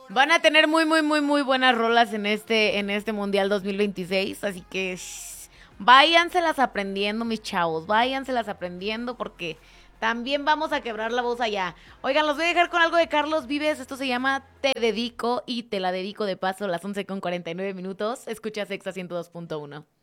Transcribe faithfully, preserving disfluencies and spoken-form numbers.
Van a tener muy, muy, muy, muy buenas rolas en este, en este Mundial dos mil veintiséis, así que shh, váyanselas aprendiendo, mis chavos, váyanselas aprendiendo porque también vamos a quebrar la voz allá. Oigan, los voy a dejar con algo de Carlos Vives, esto se llama Te Dedico y te la dedico de paso a las once con cuarenta y nueve minutos. Escucha Sexa ciento dos punto uno.